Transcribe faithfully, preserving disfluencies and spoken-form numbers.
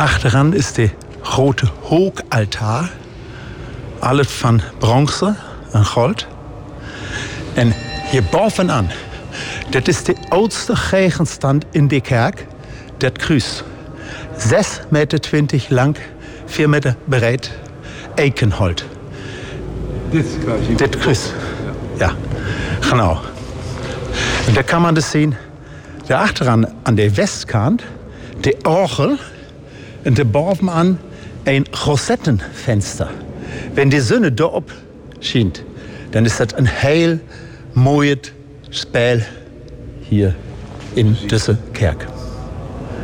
Achteraan is de grote hoogaltaar. Alles van bronze en goud. En hier bovenaan, dat is de oudste gegenstand in de kerk, dat kruis. zes meter twintig lang, vier meter breed, eikenhout. Dit kruis hier. Dit kruis. Ja, genau. En daar kan man dus zien, daarachteraan aan de westkant, de orgel en daarbovenaan een rosettenvenster. Wenn die Sonne daarop schijnt, dan is dat een heel mooi spel hier in deze kerk.